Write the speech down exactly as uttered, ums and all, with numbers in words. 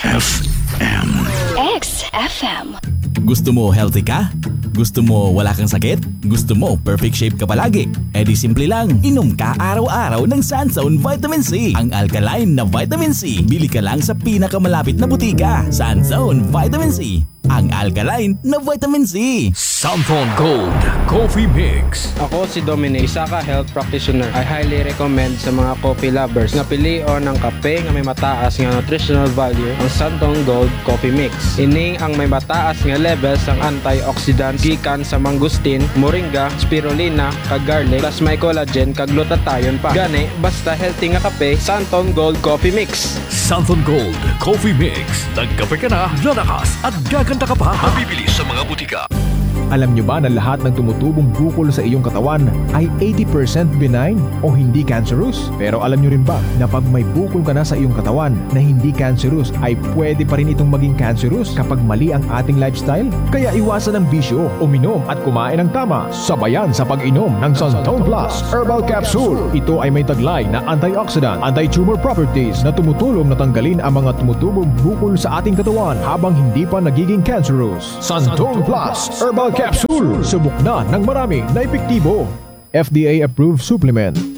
F M. X F M. Gusto mo healthy ka? Gusto mo wala kang sakit? Gusto mo perfect shape ka palagi? E di simple lang, inom ka araw-araw ng Sunzone Vitamin C. Ang alkaline na vitamin C. Bili ka lang sa pinakamalapit na butika. Sunzone Vitamin C. Ang alkaline na vitamin C. Sunzone Gold Coffee Mix. Ako si Dominic, isa ka health practitioner. I highly recommend sa mga coffee lovers nga pilion ng kape nga may mataas nga nutritional value ang Sunzone Gold Coffee Mix. Ining ang may mataas nga levels ang antioxidants gikan sa mangustin, moringa, spirulina, kag garlic, plus may collagen kag glutathione pa. Gani, basta healthy nga kape, Sunzone Gold Coffee Mix. Sunzone Gold Coffee Mix. Nagkape ka na, lalakas at gaganda ka pa. Mabibili sa mga butika. Alam nyo ba na lahat ng tumutubong bukol sa iyong katawan ay eighty percent benign o hindi cancerous? Pero alam nyo rin ba na pag may bukol ka na sa iyong katawan na hindi cancerous ay pwede pa rin itong maging cancerous kapag mali ang ating lifestyle? Kaya iwasan ang bisyo, uminom at kumain ng tama. Sabayan sa pag-inom ng Sunzone Plus Herbal Capsule. Ito ay may taglay na antioxidant, anti-tumor properties na tumutulong na tanggalin ang mga tumutubong bukol sa ating katawan habang hindi pa nagiging cancerous. Sunzone Plus Herbal Capsule. Subok na ng marami na epektibo. F D A approved supplement.